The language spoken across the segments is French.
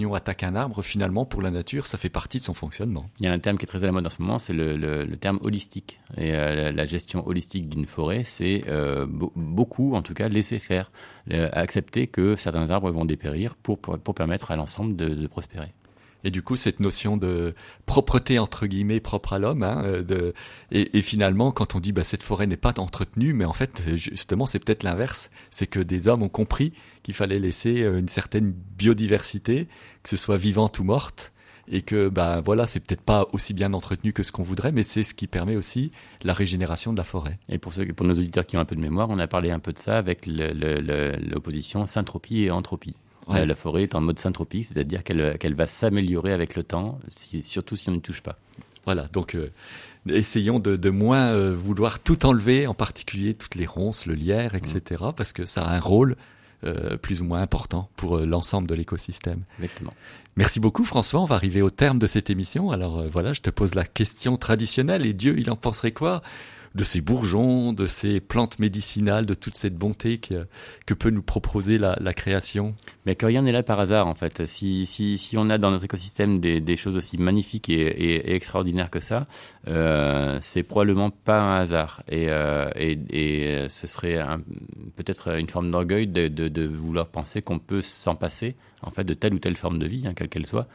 attaque un arbre, finalement, pour la nature, ça fait partie de son fonctionnement. Il y a un terme qui est très à la mode en ce moment, c'est le terme holistique. Et la gestion holistique d'une forêt, c'est beaucoup, en tout cas, laisser faire, accepter que certains arbres vont dépérir pour permettre à l'ensemble de prospérer. Et du coup, cette notion de propreté, entre guillemets, propre à l'homme, et finalement, quand on dit cette forêt n'est pas entretenue, mais en fait, justement, c'est peut-être l'inverse. C'est que des hommes ont compris qu'il fallait laisser une certaine biodiversité, que ce soit vivante ou morte, et que c'est peut-être pas aussi bien entretenu que ce qu'on voudrait, mais c'est ce qui permet aussi la régénération de la forêt. Et pour nos auditeurs qui ont un peu de mémoire, on a parlé un peu de ça avec l'opposition syntropie et entropie. Ouais, la forêt est en mode syntropie, c'est-à-dire qu'elle va s'améliorer avec le temps, surtout si on n'y touche pas. Voilà, donc essayons de moins vouloir tout enlever, en particulier toutes les ronces, le lierre, etc., parce que ça a un rôle plus ou moins important pour l'ensemble de l'écosystème. Exactement. Merci beaucoup François, on va arriver au terme de cette émission. Alors je te pose la question traditionnelle, et Dieu, il en penserait quoi de ces bourgeons, de ces plantes médicinales, de toute cette bonté que peut nous proposer la création? Mais que rien n'est là par hasard, en fait. Si on a dans notre écosystème des choses aussi magnifiques et extraordinaires que ça, c'est probablement pas un hasard. Et ce serait peut-être une forme d'orgueil de vouloir penser qu'on peut s'en passer, en fait, de telle ou telle forme de vie, quelle qu'elle soit.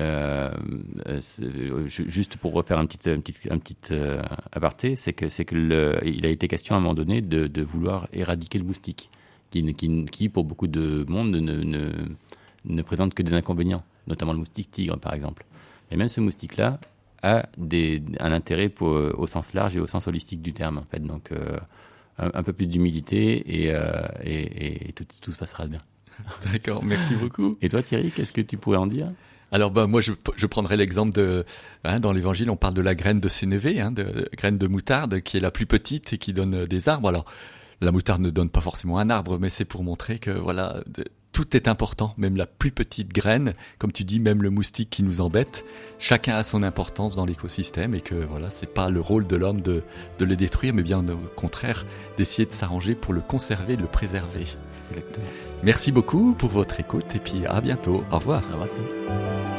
Juste pour refaire un petit aparté, c'est que il a été question à un moment donné de vouloir éradiquer le moustique, qui pour beaucoup de monde ne présente que des inconvénients, notamment le moustique tigre par exemple. Et même ce moustique-là a un intérêt au sens large et au sens holistique du terme, en fait. Donc un peu plus d'humilité et tout se passera bien. D'accord, merci beaucoup. Et toi Thierry, qu'est-ce que tu pourrais en dire ? Alors moi je prendrais l'exemple dans l'Évangile on parle de la graine de sénévé, de graine de moutarde qui est la plus petite et qui donne des arbres. Alors la moutarde ne donne pas forcément un arbre, mais c'est pour montrer que tout est important, même la plus petite graine, comme tu dis, même le moustique qui nous embête. Chacun a son importance dans l'écosystème et que c'est pas le rôle de l'homme de le détruire, mais bien au contraire d'essayer de s'arranger pour le conserver, de le préserver. Exactement. Merci beaucoup pour votre écoute et puis à bientôt. Au revoir. Au revoir.